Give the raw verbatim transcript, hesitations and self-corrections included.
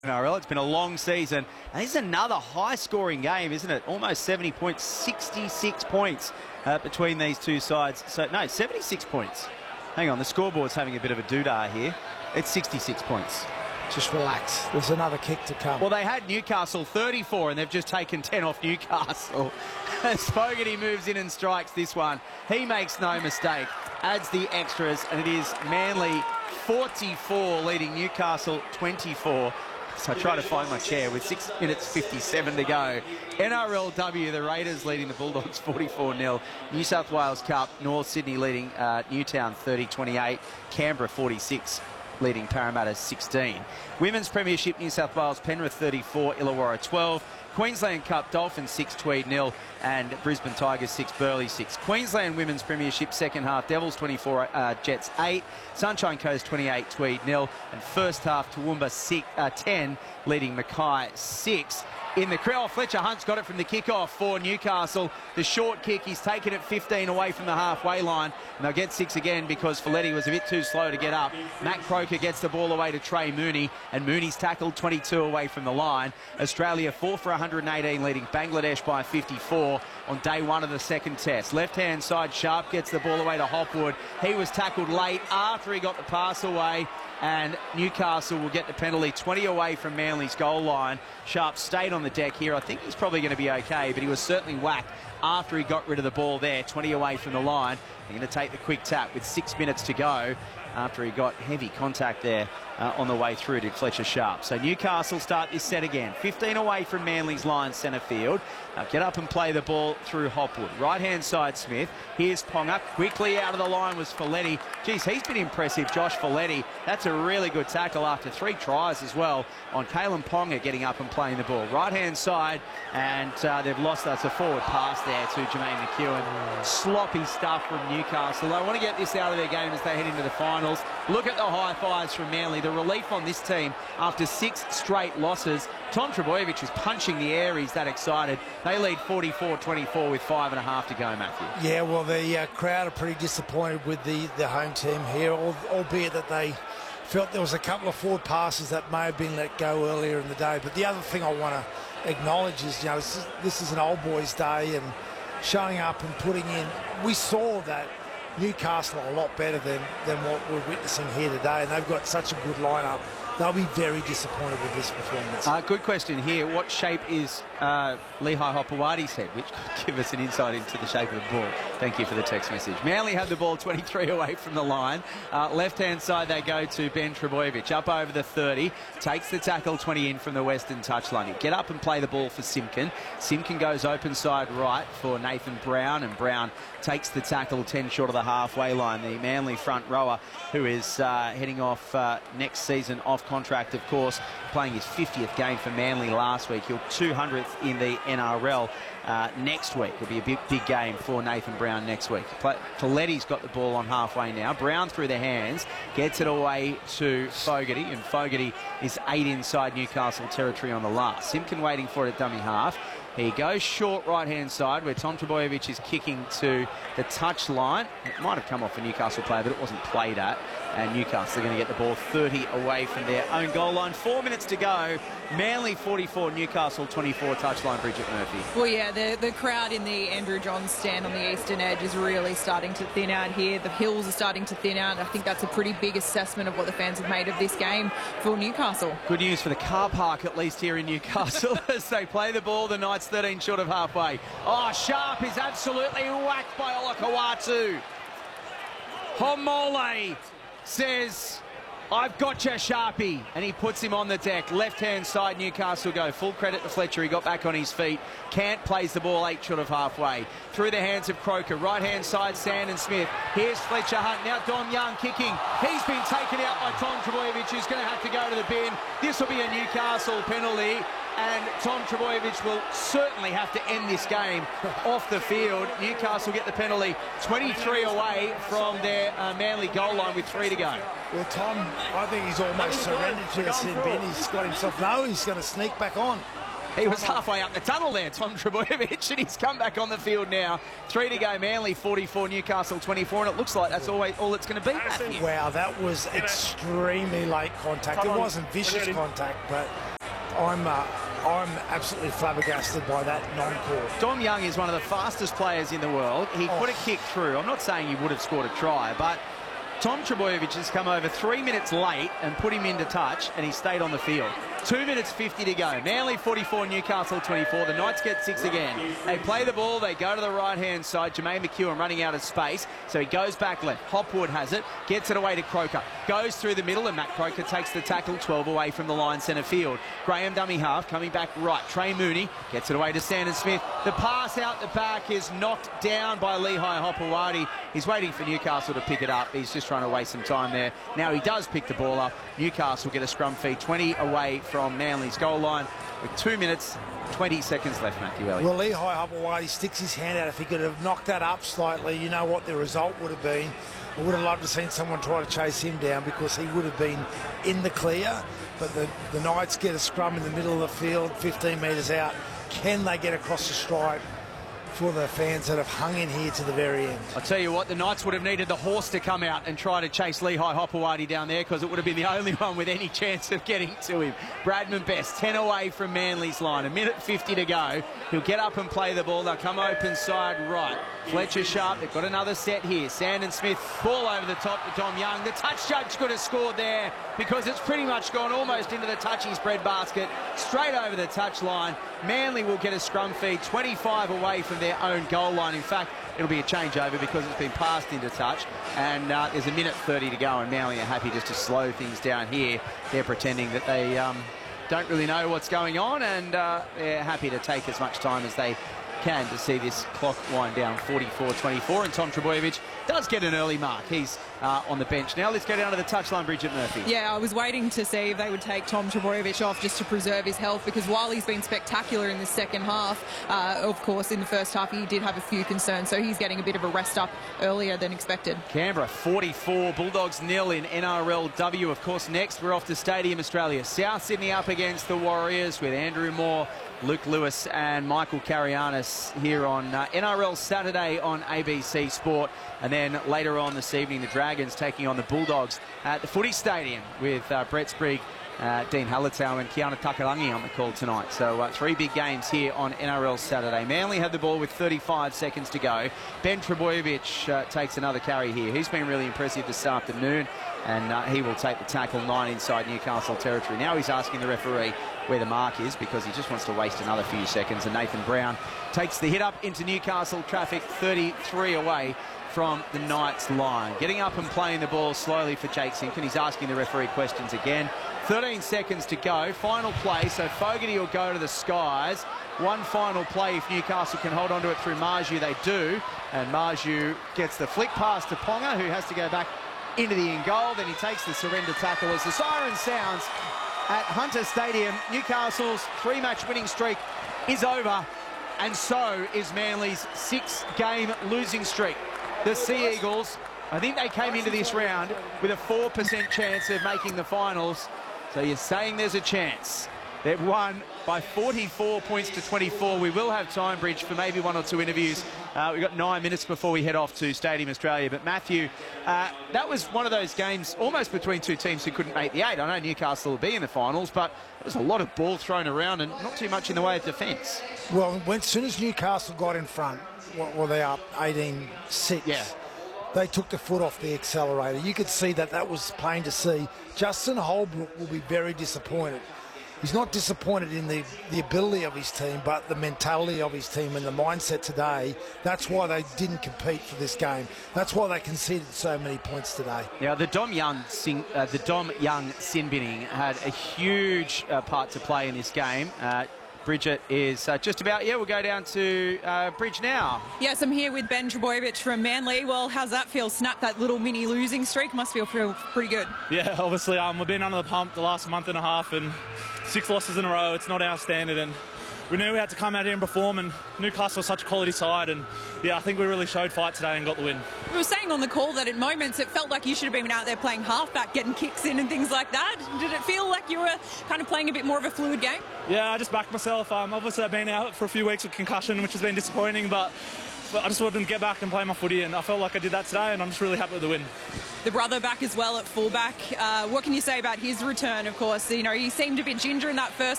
N R L. It's been a long season. And this is another high-scoring game, isn't it? Almost seventy points, sixty-six points uh, between these two sides. So, no, seventy-six points. Hang on, the scoreboard's having a bit of a doodah here. It's sixty-six points. Just relax. There's another kick to come. Well, they had Newcastle thirty-four, and they've just taken ten off Newcastle. As Fogarty moves in and strikes this one, he makes no mistake, adds the extras, and it is Manly forty-four leading Newcastle twenty-four. So I try to find my chair with six minutes fifty-seven to go. N R L W, the Raiders leading the Bulldogs forty-four nil. New South Wales Cup, North Sydney leading uh, Newtown thirty twenty-eight. Canberra forty-six leading Parramatta sixteen. Women's Premiership, New South Wales, Penrith thirty-four, Illawarra twelve. Queensland Cup, Dolphins six, Tweed nil, and Brisbane Tigers six, Burleigh six. Queensland Women's Premiership, second half, Devils twenty-four, uh, Jets eight, Sunshine Coast twenty-eight, Tweed nil, and first half, Toowoomba six, uh, ten, leading Mackay six. In the crowd, Fletcher Hunt's got it from the kickoff for Newcastle. The short kick, he's taken it fifteen away from the halfway line, and they'll get six again because Folletti was a bit too slow to get up. Matt Croker gets the ball away to Trey Mooney, and Mooney's tackled twenty-two away from the line. Australia four for one hundred eighteen, leading Bangladesh by fifty-four on day one of the second test. Left-hand side, Sharp gets the ball away to Hopwood. He was tackled late after he got the pass away, and Newcastle will get the penalty, twenty away from Manly's goal line. Sharp stayed on the deck here. I think he's probably going to be okay, but he was certainly whacked after he got rid of the ball there, twenty away from the line. They're going to take the quick tap with six minutes to go after he got heavy contact there uh, on the way through to Fletcher Sharp. So Newcastle start this set again. fifteen away from Manly's line centre field. Now get up and play the ball through Hopwood. Right-hand side, Smith. Here's Ponga. Quickly out of the line was Folletti. Geez, he's been impressive, Josh Folletti. That's a really good tackle after three tries as well on Kalen Ponga getting up and playing the ball. Right-hand side, and uh, they've lost us a forward pass there to Jermaine McEwen. Sloppy stuff from Newcastle. They want to get this out of their game as they head into the finals. Look at the high fives from Manly. The relief on this team after six straight losses. Tom Trbojevic was punching the air. He's that excited. They lead forty-four twenty-four with five and a half to go, Matthew. Yeah, well, the uh, crowd are pretty disappointed with the, the home team here, albeit that they felt there was a couple of forward passes that may have been let go earlier in the day. But the other thing I want to acknowledge is, you know, this is, this is an old boys' day, and showing up and putting in, we saw that Newcastle are a lot better than, than what we're witnessing here today, and they've got such a good lineup. They'll be very disappointed with this performance. Uh, good question here. What shape is uh, Lehigh Hopewadi's head? Which could give us an insight into the shape of the ball. Thank you for the text message. Manly have the ball twenty-three away from the line. Uh, left-hand side, they go to Ben Trbojevic. Up over the thirty. Takes the tackle twenty in from the western touchline. He'll get up and play the ball for Simpkin. Simpkin goes open side right for Nathan Brown, and Brown takes the tackle ten short of the halfway line. The Manly front rower, who is uh, heading off uh, next season off contract, of course, playing his fiftieth game for Manly last week. He'll two hundredth in the N R L uh, next week. It'll be a big, big game for Nathan Brown next week. Folletti's got the ball on halfway now. Brown through the hands, gets it away to Fogarty, and Fogarty is eight inside Newcastle territory on the last. Simpkin waiting for it at dummy half. He goes short right-hand side where Tom Trbojevic is kicking to the touch line. It might have come off a Newcastle player, but it wasn't played at. And Newcastle are going to get the ball thirty away from their own goal line. Four minutes to go. Manly forty-four, Newcastle twenty-four, touchline Bridget Murphy. Well, yeah, the, the crowd in the Andrew Johns stand on the eastern edge is really starting to thin out here. The hills are starting to thin out. I think that's a pretty big assessment of what the fans have made of this game for Newcastle. Good news for the car park, at least here in Newcastle, as they play the ball. The Knights thirteen short of halfway. Oh, Sharp is absolutely whacked by Olakawatu. Homole says, I've got you, Sharpie. And he puts him on the deck. Left-hand side, Newcastle go. Full credit to Fletcher. He got back on his feet. Cant plays the ball eight short of halfway. Through the hands of Croker. Right-hand side, Sandon Smith. Here's Fletcher Hunt. Now Dom Young kicking. He's been taken out by Tom Trbojevic, who's going to have to go to the bin. This will be a Newcastle penalty, and Tom Trbojevic will certainly have to end this game off the field. Newcastle get the penalty twenty-three away from their uh, Manly goal line with three to go. Well, Tom, I think he's almost surrendered to the sin bin. He's got himself, no, he's going to sneak back on. He was halfway up the tunnel there, Tom Trbojevic, and he's come back on the field now. Three to go, Manly forty-four, Newcastle twenty-four, and it looks like that's always all it's going to be, Matthew. Wow, that was extremely late contact. It wasn't vicious contact, but I'm uh, I'm absolutely flabbergasted by that non-call. Dom Young is one of the fastest players in the world. He Oh. put a kick through. I'm not saying he would have scored a try, but Tom Trbojevic has come over three minutes late and put him into touch, and he stayed on the field. Two minutes fifty to go. Manly forty-four, Newcastle twenty-four. The Knights get six again. They play the ball. They go to the right-hand side. Jermaine McEwen running out of space, so he goes back left. Hopwood has it, gets it away to Croker. Goes through the middle, and Matt Croker takes the tackle, twelve away from the line centre field. Graham dummy half, coming back right. Trey Mooney gets it away to Sandon Smith. The pass out the back is knocked down by Lehigh Hopewadi. He's waiting for Newcastle to pick it up. He's just trying to waste some time there. Now he does pick the ball up. Newcastle get a scrum feed, twenty away from Manly's goal line with two minutes, twenty seconds left, Matthew Elliott. Well, Lehigh Hopewadi sticks his hand out. If he could have knocked that up slightly, you know what the result would have been. I would have loved to have seen someone try to chase him down because he would have been in the clear. But the, the Knights get a scrum in the middle of the field, fifteen metres out. Can they get across the stripe for the fans that have hung in here to the very end? I'll tell you what, the Knights would have needed the horse to come out and try to chase Lehigh Hopewadi down there, because it would have been the only one with any chance of getting to him. Bradman Best, ten away from Manly's line. A minute fifty to go. He'll get up and play the ball. They'll come open side right. Fletcher Sharp, they've got another set here. Sandon Smith, ball over the top to Dom Young. The touch judge could have scored there because it's pretty much gone almost into the touchies breadbasket, straight over the touch line. Manly will get a scrum feed, twenty-five away from their own goal line. In fact, it'll be a changeover because it's been passed into touch, and uh, there's a minute thirty to go, and Manly are happy just to slow things down here. They're pretending that they um, don't really know what's going on, and uh, they're happy to take as much time as they can to see this clock wind down. Forty-four twenty-four, and Tom Trbojevic does get an early mark. He's uh, on the bench now. Let's go down to the touchline, Bridget Murphy. Yeah, I was waiting to see if they would take Tom Trbojevic off just to preserve his health, because while he's been spectacular in the second half, uh, of course, in the first half he did have a few concerns, so he's getting a bit of a rest up earlier than expected. Canberra forty-four, Bulldogs nil in N R L W. Of course, next we're off to Stadium Australia. South Sydney up against the Warriors with Andrew Moore, Luke Lewis and Michael Carianis here on uh, N R L Saturday on A B C Sport. And then later on this evening, the Dragons taking on the Bulldogs at the Footy Stadium with uh, Brett Sprigg, uh, Dean Hallertau and Kiana Takarangi on the call tonight. So uh, three big games here on N R L Saturday. Manly had the ball with thirty-five seconds to go. Ben Trbojevic uh, takes another carry here. He's been really impressive this afternoon, and uh, he will take the tackle, nine inside Newcastle territory. Now he's asking the referee where the mark is because he just wants to waste another few seconds, and Nathan Brown takes the hit up into Newcastle traffic, thirty-three away from the Knights line. Getting up and playing the ball slowly for Jake Simpkin. He's asking the referee questions again. thirteen seconds to go. Final play, so Fogarty will go to the skies. One final play if Newcastle can hold on to it through Marju. They do, and Marju gets the flick pass to Ponga, who has to go back into the in goal. Then he takes the surrender tackle as the siren sounds at Hunter Stadium. Newcastle's three-match winning streak is over, and so is Manly's six-game losing streak. The Sea Eagles, I think they came into this round with a four percent chance of making the finals. So you're saying there's a chance. They've won by forty-four points to twenty-four. We will have time, Bridge, for maybe one or two interviews. Uh, we've got nine minutes before we head off to Stadium Australia. But Matthew, uh, that was one of those games almost between two teams who couldn't make the eight. I know Newcastle will be in the finals, but there was a lot of ball thrown around and not too much in the way of defence. Well, when, as soon as Newcastle got in front, well, well they up eighteen six. Yeah. They took the foot off the accelerator. You could see that that was plain to see. Justin Holbrook will be very disappointed. He's not disappointed in the, the ability of his team, but the mentality of his team and the mindset today. That's why they didn't compete for this game. That's why they conceded so many points today. Now, the Dom Young, sing, uh, the Dom Young sin binning had a huge uh, part to play in this game. Uh, Bridget is uh, just about, yeah, we'll go down to uh, Bridge now. Yes, I'm here with Ben Trbojevic from Manly. Well, how's that feel? Snap that little mini losing streak. Must feel, feel pretty good. Yeah, obviously um, we've been under the pump the last month and a half, and six losses in a row. It's not our standard, and we knew we had to come out here and perform, and Newcastle is such a quality side, and yeah, I think we really showed fight today and got the win. We were saying on the call that at moments it felt like you should have been out there playing halfback, getting kicks in and things like that. Did it feel like you were kind of playing a bit more of a fluid game? Yeah, I just backed myself. Um, obviously I've been out for a few weeks with concussion, which has been disappointing, but But I just wanted to get back and play my footy, and I felt like I did that today, and I'm just really happy with the win. The brother back as well at fullback. Uh, what can you say about his return, of course? You know, he seemed a bit ginger in that first